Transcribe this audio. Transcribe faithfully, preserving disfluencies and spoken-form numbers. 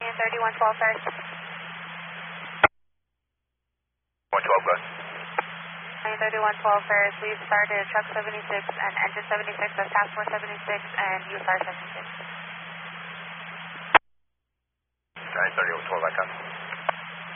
thirty-one twelve first. one twelve, go. thirty-one twelve first. We've started truck seventy-six and engine seventy-six, that's task force seventy-six and U S R seventy-six. nine thirty-one twelve, back up.